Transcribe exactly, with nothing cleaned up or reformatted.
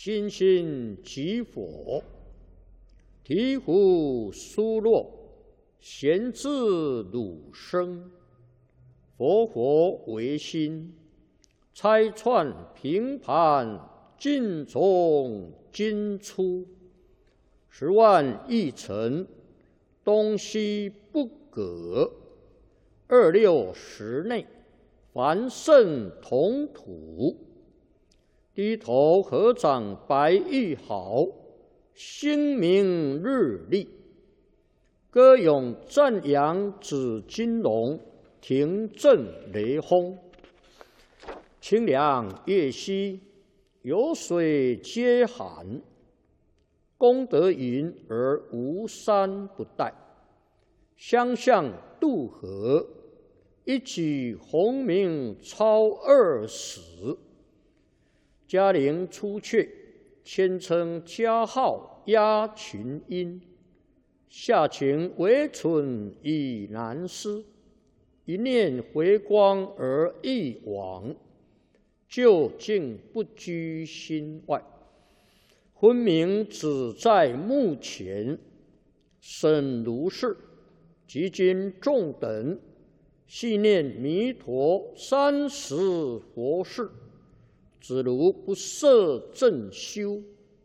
心心即佛，醍醐疏落，闲自汝生。佛佛唯心，拆穿平盘，尽从今出。十万亿尘，东西不隔。二六十内，凡圣同土。低头合掌白玉毫，星明日丽。歌咏赞扬紫金龙，庭震雷轰。清凉夜兮，有水皆寒。功德云而无山不殆。相向渡河，一举鸿名超二十。嘉陵出阙，谦称嘉号压群英。下情唯存已难思，一念回光而一往，究竟不居心外。分明只在目前，审如是，即今众等细念弥陀三十佛事，只如不摄正修，